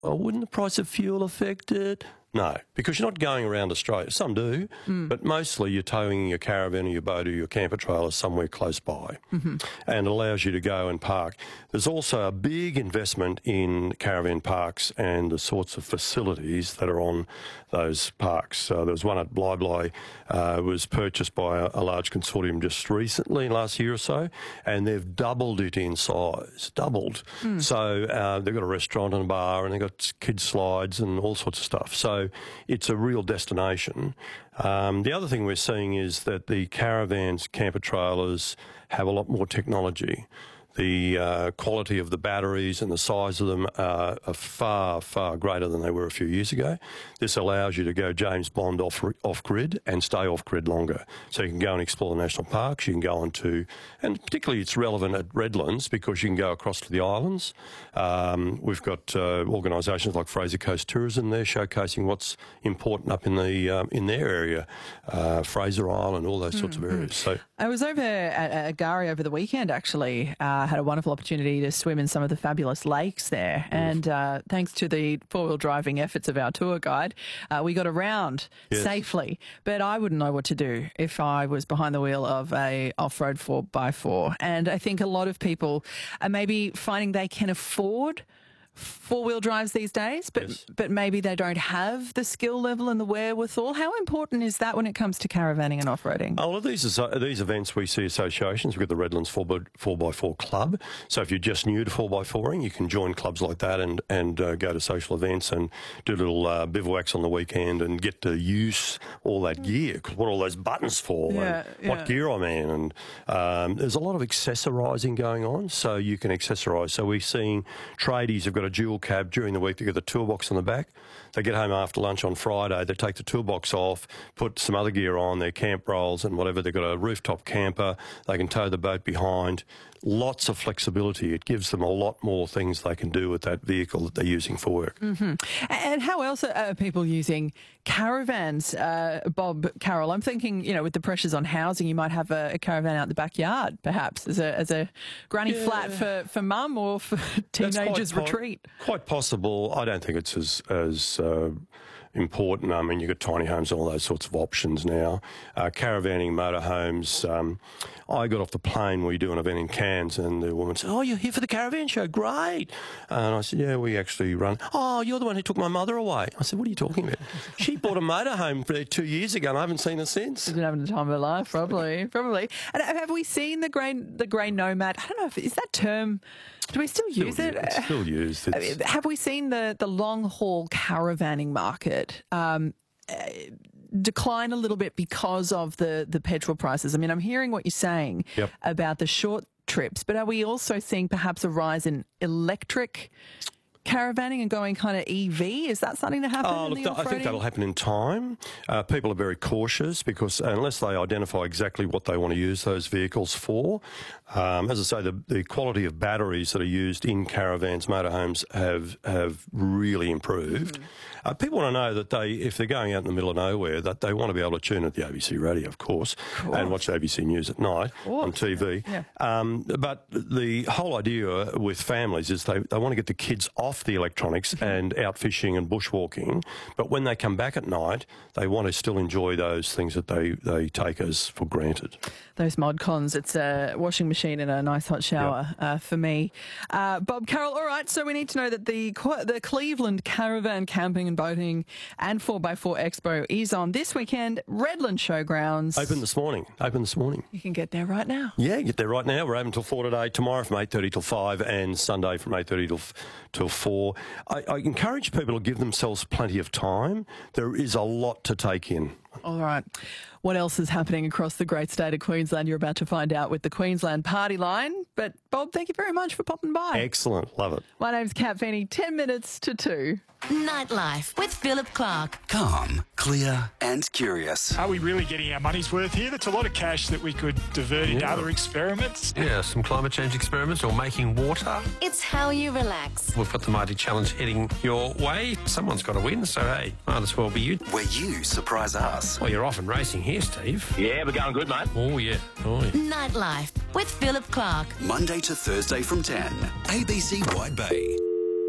oh, wouldn't the price of fuel affect it? No, because you're not going around Australia. Some do, but mostly you're towing your caravan or your boat or your camper trailer somewhere close by, and it allows you to go and park. There's also a big investment in caravan parks and the sorts of facilities that are on those parks. There was one at Bly was purchased by a large consortium just recently, last year or so, and they've doubled it in size, doubled. So they've got a restaurant and a bar, and they've got kids slides and all sorts of stuff. So it's a real destination. The other thing we're seeing is that the caravans, camper trailers have a lot more technology. The quality of the batteries and the size of them are far, far greater than they were a few years ago. This allows you to go James Bond off-grid and stay off-grid longer. So you can go and explore the national parks, you can go on to, and particularly it's relevant at Redlands because you can go across to the islands. We've got organisations like Fraser Coast Tourism there showcasing what's important up in their area, Fraser Island, all those sorts of areas. So I was over at Gari over the weekend, actually. Had a wonderful opportunity to swim in some of the fabulous lakes there. And thanks to the four-wheel driving efforts of our tour guide, we got around safely. But I wouldn't know what to do if I was behind the wheel of a off-road 4x4. And I think a lot of people are maybe finding they can afford four-wheel drives these days, but maybe they don't have the skill level and the wherewithal. How important is that when it comes to caravanning and off-roading? Oh, well, these events we see associations. We've got the Redlands 4x4 Club. So if you're just new to 4x4ing, you can join clubs like that and go to social events and do little bivouacs on the weekend and get to use all that gear. Cause what are all those buttons for? What gear I'm in? And there's a lot of accessorising going on, so you can accessorise. So we're seeing tradies have got a dual cab during the week. They get the toolbox on the back. They get home after lunch on Friday. They take the toolbox off, put some other gear on, their camp rolls and whatever. They've got a rooftop camper. They can tow the boat behind. Lots of flexibility. It gives them a lot more things they can do with that vehicle that they're using for work. And how else are people using caravans, Bob, Carol? I'm thinking, with the pressures on housing, you might have a caravan out the backyard, perhaps, as a granny flat for mum or for teenagers' retreat. Quite possible. I don't think it's as important. I mean, you've got tiny homes and all those sorts of options now. Caravanning, motorhomes. I got off the plane. We do an event in Cairns, and the woman said, "Oh, you're here for the caravan show? Great!" And I said, "Yeah, we actually run." "Oh, you're the one who took my mother away." I said, "What are you talking about?" She bought a motorhome there 2 years ago, and I haven't seen her since. She's been having the time of her life, probably. And have we seen the grey nomad? I don't know, is that term, do we still use it? It's still used. Have we seen the long-haul caravanning market decline a little bit because of the petrol prices? I mean, I'm hearing what you're saying about the short trips, but are we also seeing perhaps a rise in electric caravanning and going kind of EV? Is that something to happen in the off-roading? I think that'll happen in time. People are very cautious because unless they identify exactly what they want to use those vehicles for, as I say, the quality of batteries that are used in caravans, motorhomes have really improved. People want to know that if they're going out in the middle of nowhere, that they want to be able to tune at the ABC radio, of course, and watch ABC News at night on TV. But the whole idea with families is they want to get the kids off the electronics and out fishing and bushwalking, but when they come back at night, they want to still enjoy those things that they take as for granted. Those mod cons, it's a washing machine and a nice hot shower for me. Bob, Carol, all right, so we need to know that the Cleveland Caravan Camping and Boating and 4x4 Expo is on this weekend, Redland Showgrounds. Open this morning. You can get there right now. Yeah, get there right now. We're open till 4 today, tomorrow from 8:30 till 5 and Sunday from 8:30 till 4. I encourage people to give themselves plenty of time. There is a lot to take in. All right. What else is happening across the great state of Queensland? You're about to find out with the Queensland Party Line. But, Bob, thank you very much for popping by. Excellent. Love it. My name's Kat Feeney. 10 minutes to 2. Nightlife with Philip Clark. Calm, clear and curious. Are we really getting our money's worth here? That's a lot of cash that we could divert into other experiments. Yeah, some climate change experiments or making water. It's how you relax. We've got the Mighty Challenge heading your way. Someone's got to win, so hey, might as well be you. Where you surprise us. Well, you're off and racing here, Steve. Yeah, we're going good, mate. Oh, yeah. Nightlife with Philip Clark. Monday to Thursday from 10. ABC Wide Bay.